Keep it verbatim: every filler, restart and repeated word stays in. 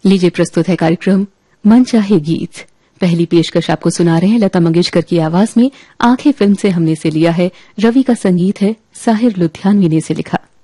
लीजिए प्रस्तुत है कार्यक्रम मन चाहे गीत। पहली पेशकश आपको सुना रहे हैं लता मंगेशकर की आवाज में आंखें फिल्म से हमने से लिया है। रवि का संगीत है, साहिर लुधियानवी ने इसे लिखा।